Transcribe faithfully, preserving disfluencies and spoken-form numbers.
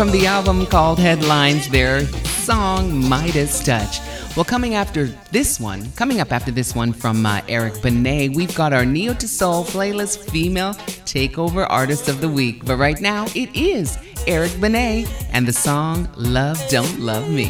From the album called Headlines, their song Midas Touch. Well, coming after this one, coming up after this one from uh, Eric Benet, we've got our Neo to Soul playlist Female Takeover Artist of the Week. But right now, it is Eric Benet and the song Love Don't Love Me.